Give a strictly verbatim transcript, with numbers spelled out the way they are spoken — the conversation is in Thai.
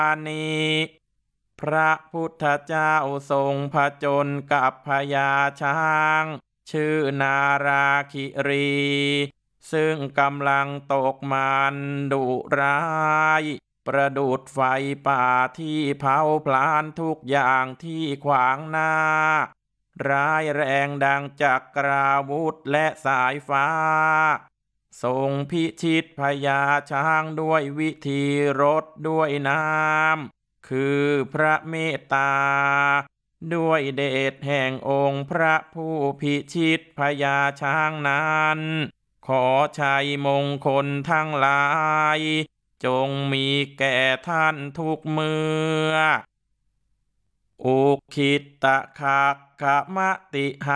นีพระพุทธเจ้าทรงผจญกับพญาช้างชื่อนาราคิรีซึ่งกำลังตกมันดุร้ายประดุจไฟป่าที่เผาพลานทุกอย่างที่ขวางหน้าร้ายแรงดังจักราวุธและสายฟ้าทรงพิชิตพญาช้างด้วยวิธีรดด้วยน้ำคือพระเมตตาด้วยเดชแห่งองค์พระผู้พิชิตพญาช้างนั้นขอชัยมงคลทั้งหลายจงมีแก่ท่านทุกเมื่ออุคิตตะคะขะมะติหะ